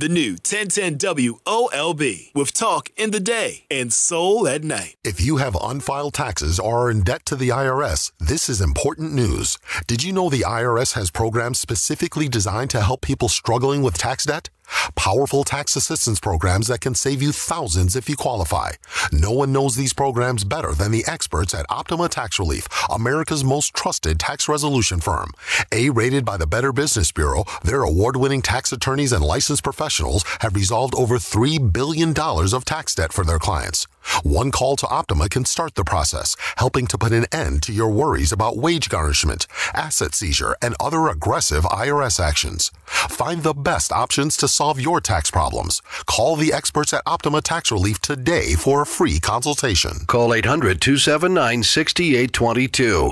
The new 1010 WOLB with talk in the day and soul at night. If you have unfiled taxes or are in debt to the IRS, this is important news. Did you know the IRS has programs specifically designed to help people struggling with tax debt? Powerful tax assistance programs that can save you thousands if you qualify. No one knows these programs better than the experts at Optima Tax Relief, America's most trusted tax resolution firm. A-rated by the Better Business Bureau, their award-winning tax attorneys and licensed professionals have resolved over $3 billion of tax debt for their clients. One call to Optima can start the process, helping to put an end to your worries about wage garnishment, asset seizure, and other aggressive IRS actions. Find the best options to solve your tax problems. Call the experts at Optima Tax Relief today for a free consultation. Call 800-279-6822.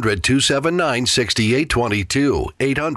800-279-6822.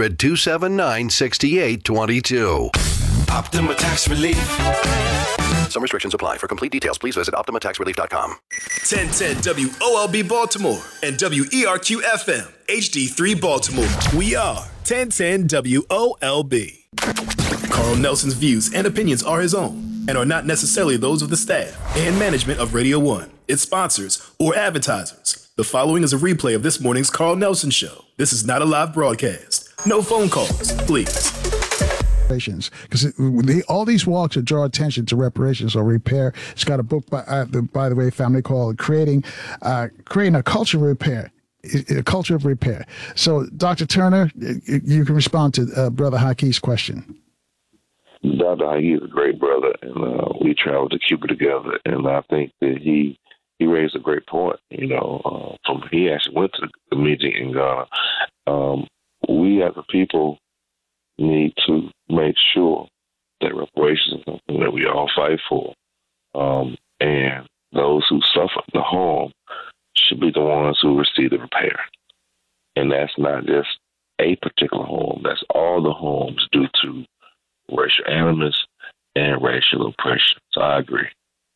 800-279-6822. Optima Tax Relief. Some restrictions apply. For complete details, please visit OptimaTaxRelief.com. 1010 WOLB Baltimore and WERQ FM HD3 Baltimore. We are 1010 WOLB. Carl Nelson's views and opinions are his own and are not necessarily those of the staff and management of Radio 1, its sponsors, or advertisers. The following is a replay of this morning's Carl Nelson Show. This is not a live broadcast. No phone calls, please. Because all these walks that draw attention to reparations or repair. It's got a book by the way, family called Creating a Culture of Repair. A culture of repair. So, Dr. Turner, you can respond to Brother Hakeem's question. Dr. Haki is a great brother, and we traveled to Cuba together, and I think that he raised a great point. He actually went to the meeting in Ghana. We as a people need to make sure that reparations is something that we all fight for. And those who suffer the harm should be the ones who receive the repair. And that's not just a particular harm. That's all the harms due to racial animus and racial oppression. So I agree.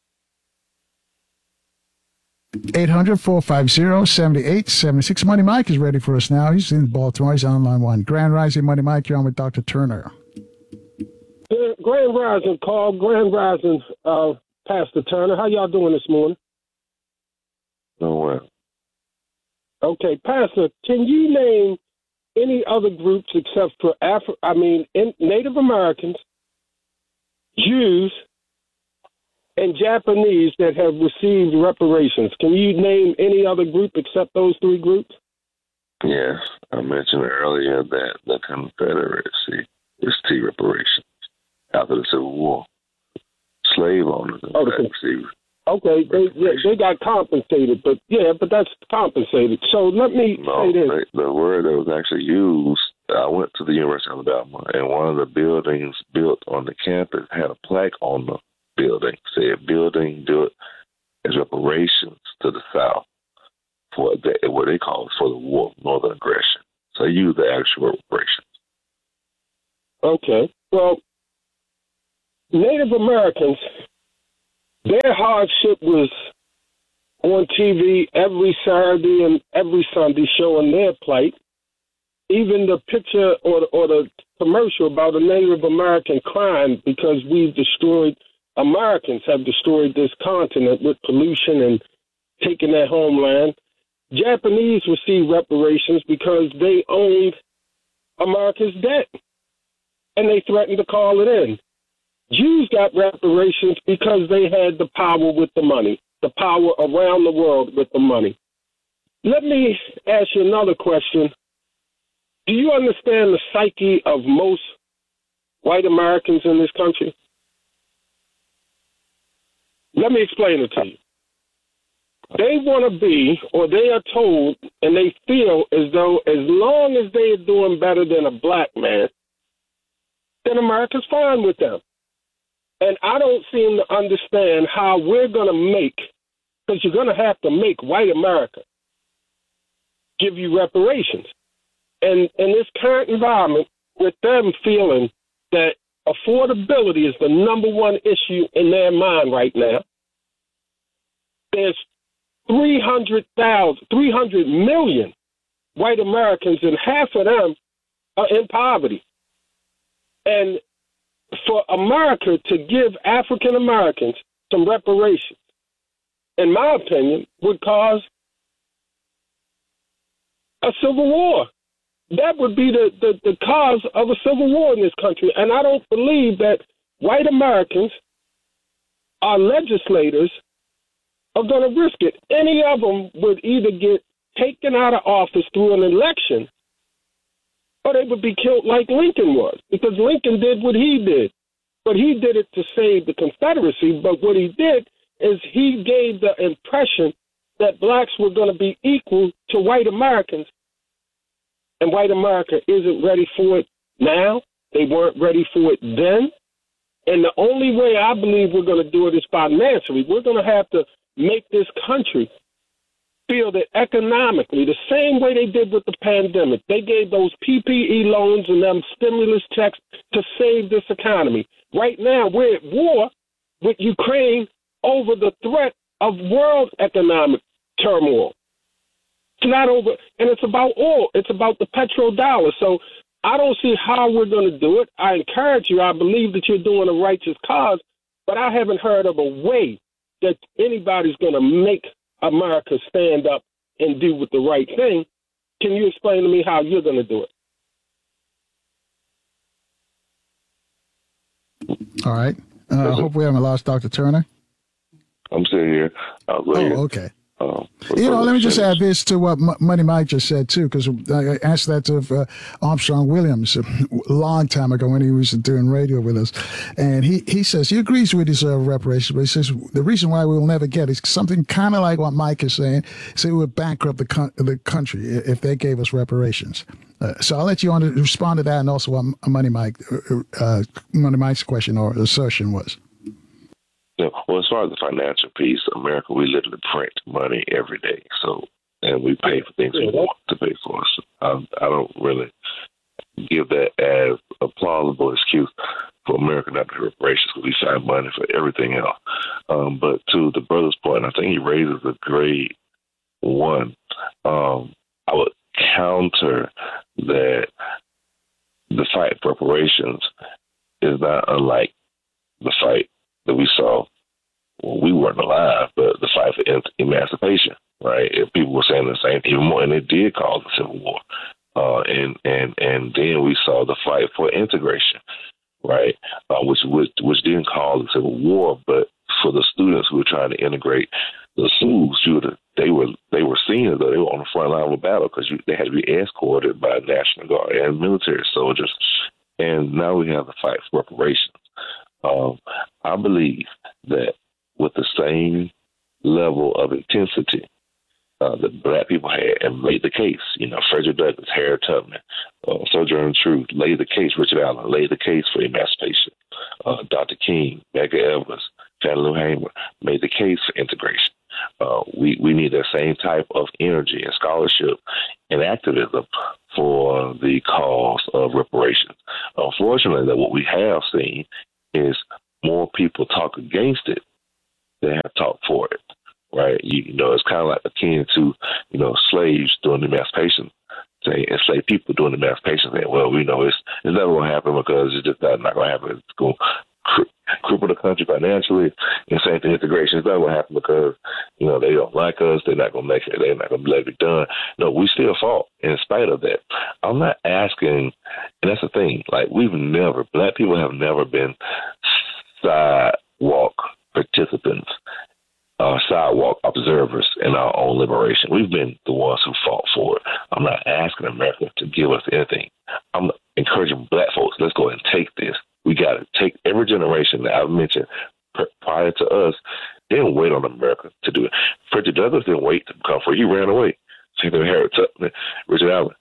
800-450-7876. Money Mike is ready for us now. He's in Baltimore. He's on line one. Grand Rising, Money Mike. You're on with Dr. Turner. Grand Rising, Carl. Grand Rising, Pastor Turner. How y'all doing this morning? Doing well. Okay, Pastor, can you name any other groups except for Native Americans, Jews, and Japanese that have received reparations? Can you name any other group except those three groups? Yes, I mentioned earlier that the Confederacy received reparations after the Civil War. Slave owners received. Okay, they got compensated, but that's compensated. So let me say this. The word that was actually used, I went to the University of Alabama, and one of the buildings built on the campus had a plaque on the building, said building built as reparations to the South for what they call it, for the war of Northern aggression. So I used the actual reparations. Okay. Well, Native Americans, their hardship was on TV every Saturday and every Sunday showing their plight. Even the picture or the commercial about a Native American crying because Americans have destroyed this continent with pollution and taken their homeland. Japanese received reparations because they owned America's debt, and they threatened to call it in. Jews got reparations because they had the power with the money, the power around the world with the money. Let me ask you another question. Do you understand the psyche of most white Americans in this country? Let me explain it to you. They want to be, or they are told, and they feel as though as long as they are doing better than a black man, then America's fine with them. And I don't seem to understand how we're going to make, because you're going to have to make white America give you reparations. And in this current environment, with them feeling that affordability is the number one issue in their mind right now, there's 300 million white Americans, and half of them are in poverty. And for America to give African Americans some reparations, in my opinion, would cause a civil war. That would be the cause of a civil war in this country. And I don't believe that white Americans, our legislators, are going to risk it. Any of them would either get taken out of office through an election, or they would be killed like Lincoln was, because Lincoln did what he did. But he did it to save the Confederacy. But what he did is he gave the impression that blacks were going to be equal to white Americans. And white America isn't ready for it now. They weren't ready for it then. And the only way I believe we're going to do it is financially. We're going to have to make this country feel that economically, the same way they did with the pandemic, they gave those PPE loans and them stimulus checks to save this economy. Right now, we're at war with Ukraine over the threat of world economic turmoil. It's not over, and it's about oil. It's about the petrodollar. So I don't see how we're going to do it. I encourage you. I believe that you're doing a righteous cause, but I haven't heard of a way that anybody's going to make America stand up and do the right thing. Can you explain to me how you're going to do it? All right. I hope we haven't lost Dr. Turner. I'm still here. Okay. Let me just add this to what Money Mike just said, too, because I asked that of Armstrong Williams a long time ago when he was doing radio with us. And he says he agrees we deserve reparations, but he says the reason why we will never get it is something kind of like what Mike is saying. Say we would bankrupt the country if they gave us reparations. So I'll let you respond to that, and also what Money Mike's question or assertion was. Well, as far as the financial piece, America, we literally print money every day. So, and we pay for things we want to pay for. So I don't really give that as a plausible excuse for America not to pay reparations, because we find money for everything else. But to the brother's point, I think he raises a great one. I would counter that the fight for reparations is not unlike the fight that we saw when we weren't alive, but the fight for emancipation, right? If people were saying the same, even more, and it did cause a civil war. And then we saw the fight for integration, right? Which didn't cause a civil war, but for the students who were trying to integrate the schools, they were seen as though they were on the front line of a battle, because they had to be escorted by National Guard and military soldiers. And now we have the fight for reparations. I believe that with the same level of intensity that black people had and made the case, Frederick Douglass, Harriet Tubman, Sojourner Truth laid the case, Richard Allen laid the case for emancipation, Dr. King, Medgar Evers, Fannie Lou Hamer made the case for integration. We need that same type of energy and scholarship and activism for the cause of reparations. Unfortunately, what we have seen is more people talk against it than have talked for it, right? It's kind of like akin to, slaves doing the emancipation, say enslaved people doing the emancipation thing. Well, we know it's never going to happen because it's just not going to happen. It's going to cripple the country financially. And same thing, integration. It's not going to happen because, they don't like us. They're not going to make it. They're not going to let it be done. No, we still fought in spite of that. I'm not asking, and that's the thing, like black people have never been sidewalk participants, sidewalk observers in our own liberation. We've been the ones who fought for it. I'm not asking America to give us anything. I'm encouraging black folks, let's go and take this. We got to take every generation that I've mentioned prior to us. They didn't wait on America to do it. Frederick Douglass didn't wait to become free. He ran away. Same thing with Harriet Tubman, Richard Allen.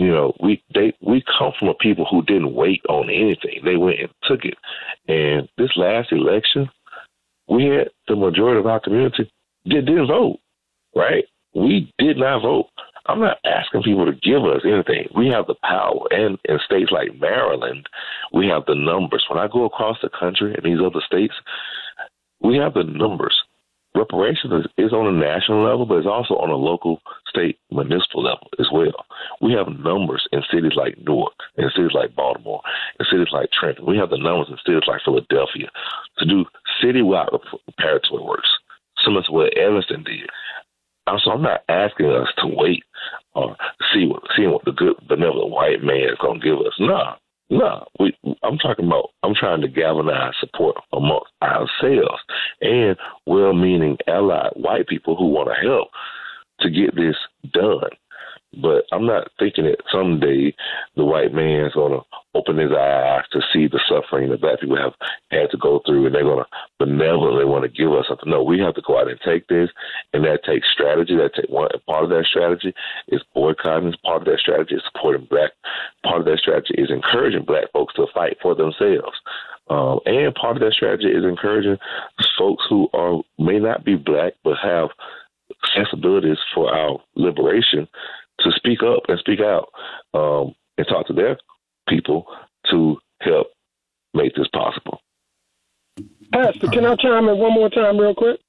We come from a people who didn't wait on anything. They went and took it. And this last election, we had the majority of our community didn't vote, right? We did not vote. I'm not asking people to give us anything. We have the power. And in states like Maryland, we have the numbers. When I go across the country in these other states, we have the numbers reparations is on a national level, but it's also on a local, state, municipal level as well. We have numbers in cities like Newark, in cities like Baltimore, in cities like Trenton. We have the numbers in cities like Philadelphia to do citywide reparatory works, similar to what Evanston did. So I'm not asking us to wait or seeing what the good, benevolent white man is going to give us. No. I'm trying to galvanize support amongst ourselves and well-meaning allied white people who want to help to get this done. But I'm not thinking that someday the white man's going to open his eyes to see the suffering that black people have had to go through, and they're going to benevolently want to give us something. No, we have to go out and take this, and that takes strategy. Part of that strategy is boycotting. Part of that strategy is supporting black. Part of that strategy is encouraging black folks to fight for themselves. And part of that strategy is encouraging folks who may not be black but have sensibilities for our liberation to speak up and speak out and talk to their people to help make this possible. Pastor, can I chime in one more time real quick?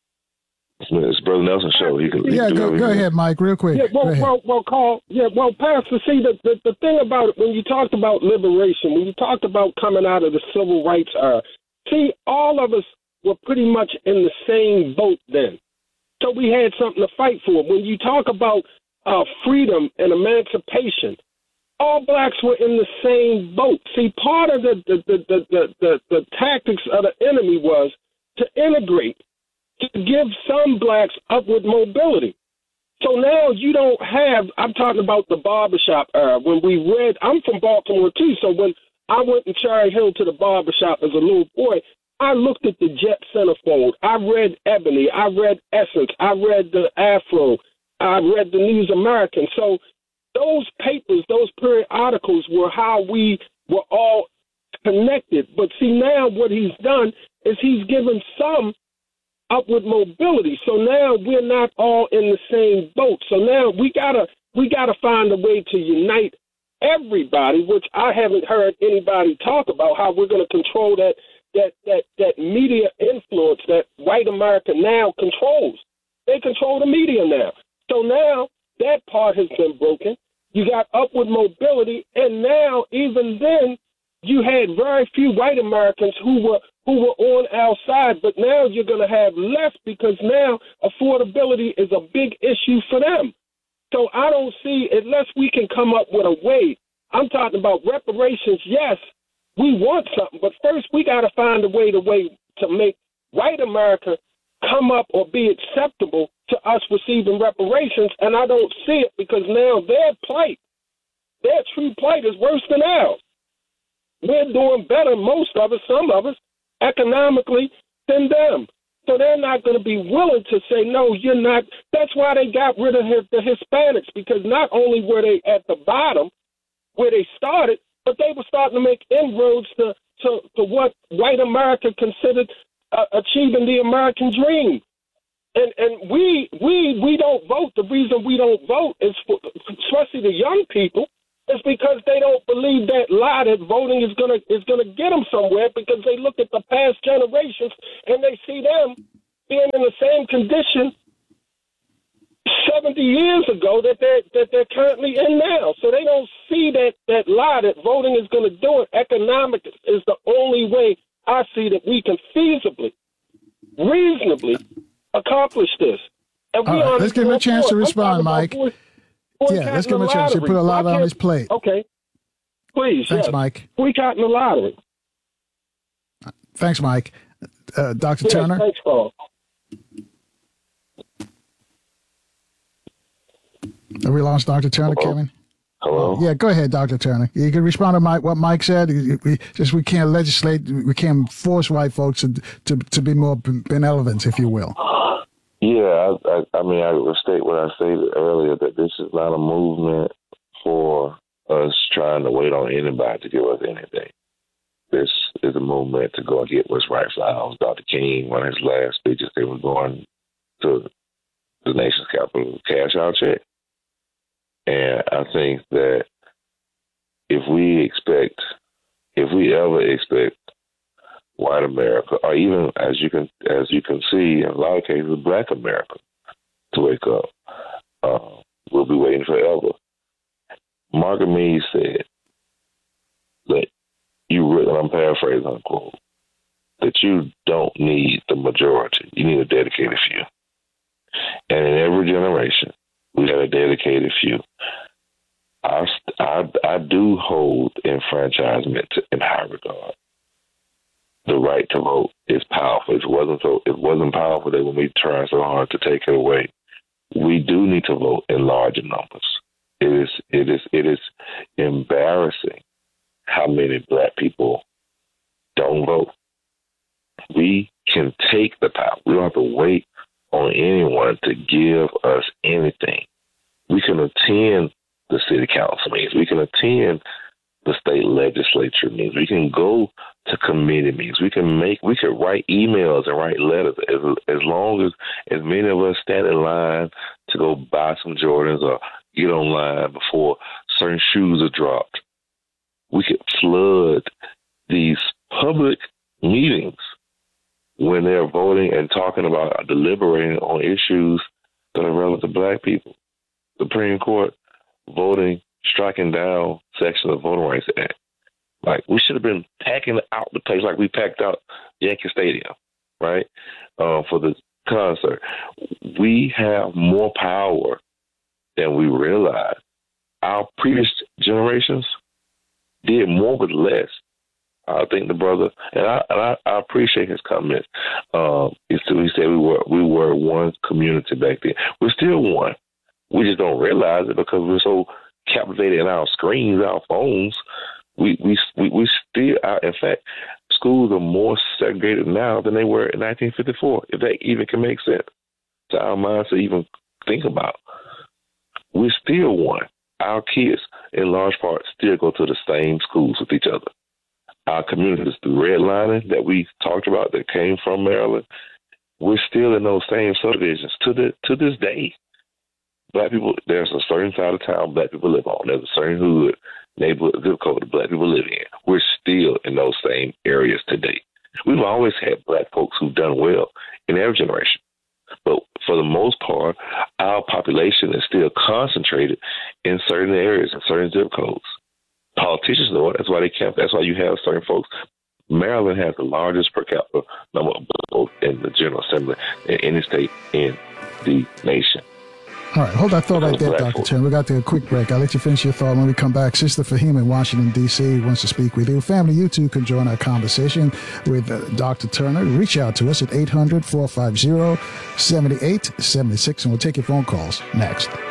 It's Brother Nelson's show. Go ahead, Mike, real quick. Carl. Pastor, see, the thing about it, when you talked about liberation, when you talked about coming out of the civil rights era, see, all of us were pretty much in the same boat then. So we had something to fight for. When you talk about freedom and emancipation, all blacks were in the same boat. See, part of the tactics of the enemy was to integrate, to give some blacks upward mobility. So now you don't have, I'm talking about the barbershop era. When we read, I'm from Baltimore too, so when I went in Cherry Hill to the barbershop as a little boy, I looked at the Jet Centerfold. I read Ebony. I read Essence. I read the Afro. I read the News American. So those papers, those periodicals were how we were all connected. But see, now what he's done is he's given some upward mobility. So now we're not all in the same boat. So now we gotta find a way to unite everybody, which I haven't heard anybody talk about, how we're going to control that media influence that white America now controls. They control the media now. So now that part has been broken. You got upward mobility, and now even then you had very few white Americans who were on our side, but now you're going to have less because now affordability is a big issue for them. So I don't see, unless we can come up with a way, I'm talking about reparations, yes, we want something, but first we got to find a way to make white America come up or be acceptable to us receiving reparations, and I don't see it because now their true plight is worse than ours. We're doing better, most of us, some of us, economically than them. So they're not going to be willing to say, no, you're not. That's why they got rid of the Hispanics, because not only were they at the bottom where they started, but they were starting to make inroads to what white America considered achieving the American dream. And we don't vote. The reason we don't vote is, especially the young people, is because they don't believe that lie that voting is gonna get them somewhere, because they look at the past generations and they see them being in the same condition 70 years ago that they're currently in now. So they don't see that lie that voting is going to do it. Economic is the only way I see that we can feasibly, reasonably accomplish this. And all right, let's give him a chance to respond, Mike. Let's give him a chance to put a lot on his plate. Okay. Please. Thanks, Mike. Boycotting the lottery. Thanks, Mike. Dr. Turner? Thanks, Paul. Have we lost Dr. Turner, Hello? Kevin? Hello? Yeah, go ahead, Dr. Turner. You can respond to what Mike said. We can't legislate, we can't force white folks to be more benevolent, if you will. Yeah, I mean, I will state what I stated earlier, that this is not a movement for us trying to wait on anybody to give us anything. This is a movement to go and get what's right for ours. Dr. King, one of his last speeches, they were going to the nation's capital to cash our check. And I think that if we ever expect white America, or even as you can see in a lot of cases, Black America, to wake up. We'll be waiting forever. Margaret Mead said that and I'm paraphrasing, unquote, that you don't need the majority. You need a dedicated few. And in every generation, we got a dedicated few. I do hold enfranchisement in high regard. The right to vote is powerful. It wasn't powerful that when we try so hard to take it away. We do need to vote in larger numbers. It is embarrassing how many Black people don't vote. We can take the power. We don't have to wait on anyone to give us anything. We can attend the city council meetings. We can attend the state legislature meetings. We can go to committee meetings. We can write emails and write letters as long as many of us stand in line to go buy some Jordans or get online before certain shoes are dropped. We could flood these public meetings when they're voting and talking about deliberating on issues that are relevant to Black people. Supreme Court voting, striking down sections of the Voting Rights Act. Like, we should have been packing out the place like we packed out Yankee Stadium, right, for the concert. We have more power than we realize. Our previous generations did more with less. I think the brother, and I appreciate his comments. He said we were one community back then. We're still one. We just don't realize it because we're so captivated in our screens, our phones. We still are. In fact, schools are more segregated now than they were in 1954, if that even can make sense to our minds to even think about. We're still one. Our kids, in large part, still go to the same schools with each other. Our communities, the redlining that we talked about that came from Maryland, we're still in those same subdivisions to this day. Black people, there's a certain side of town Black people live on. There's a certain hood, neighborhood, zip code that Black people live in. We're still in those same areas today. We've always had Black folks who've done well in every generation. But for the most part, our population is still concentrated in certain areas and certain zip codes. Politicians know it. That's why they camp. That's why you have certain folks. Maryland has the largest per capita number of votes in the General Assembly in any state in the nation. All right, hold that thought right there, Dr. Turner. We got to take a quick break. I'll let you finish your thought when we come back. Sister Fahima in Washington, D.C. wants to speak with you. Family, you too can join our conversation with Dr. Turner. Reach out to us at 800-450-7876, and we'll take your phone calls next.